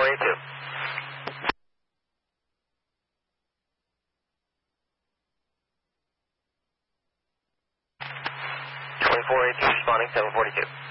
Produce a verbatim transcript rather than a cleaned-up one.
four eight two. twenty-four eighty-two responding, seven forty-two.